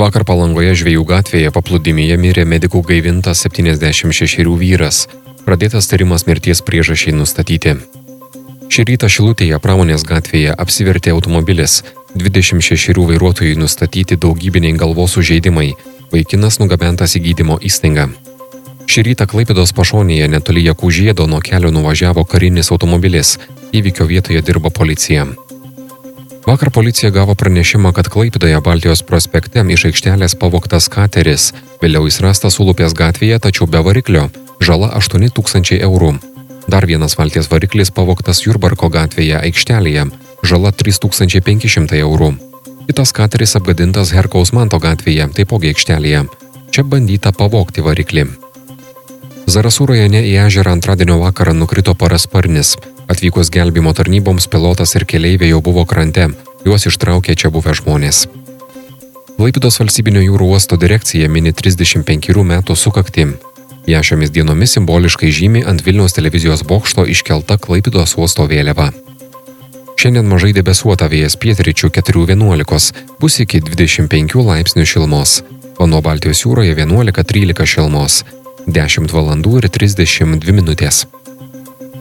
Vakar Palangoje Žvejų gatvėje paplūdimyje mirė medikų gaivintas 76 vyras. Pradėtas tyrimas mirties priežasčiai nustatyti. Šį rytą Šilutėje Pramonės gatvėje apsivertė automobilis. 26 vairuotojai nustatyti daugybiniai galvos sužeidimai. Vaikinas nugabentas į gydymo įstaigą. Šį rytą Klaipėdos pašonėje netoli Jakų žiedo nuo kelio nuvažiavo karinis automobilis. Įvykio vietoje dirba policija. Vakar policija gavo pranešimą, kad Klaipėdoje Baltijos prospekte iš aikštelės pavogtas kateris. Vėliau jis rastas Ulupės gatvėje, tačiau be variklio. Žala 8 000 eurų. Dar vienas valties variklis pavogtas Jurbarko gatvėje aikštelėje. Žala 3500 eurų. Kitas kateris apgadintas Herkaus Manto gatvėje, taipogi aikštelėje. Čia bandyta pavogti variklį. Zarasų rajone į ežerą antradienio vakarą nukrito parasparnis. Atvykus gelbėjimo tarnyboms pilotas ir keleiviai jau buvo krante. Juos ištraukė čia buvę žmonės. Klaipėdos valstybinio jūrų uosto direkcija mini 35 metų sukaktį. Ja šiomis dienomis simboliškai žymi ant Vilniaus televizijos bokšto iškelta Klaipėdos uosto vėliava. Šiandien mažai debesuota, vėjas pietryčių 4–11, bus iki 25 laipsnių šilumos. Vanduo Baltijos jūroje 11–13 šilumos. 10 valandų ir 32 minutės.